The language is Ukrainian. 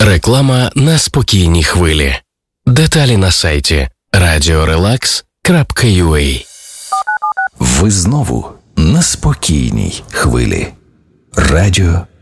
Реклама на спокійній хвилі. Деталі на сайті radiorelax.ua. Ви знову на спокійній хвилі. Радіо